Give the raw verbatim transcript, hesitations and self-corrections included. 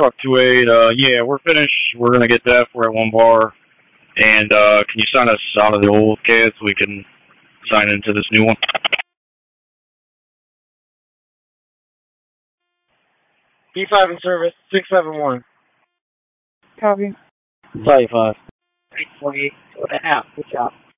Truck two eight. Uh, yeah, we're finished. We're gonna get that. We're at one bar. And uh, can you sign us out of the old C A D so we can sign into this new one? B five in service, six seven one. Copy. Value five. eight forty-eight, two and a half. Good job.